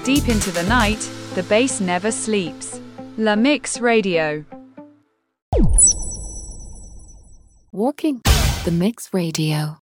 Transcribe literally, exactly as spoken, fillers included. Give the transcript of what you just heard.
Deep into the night, the bass never sleeps. La Mix Radio. Walking the Mix Radio.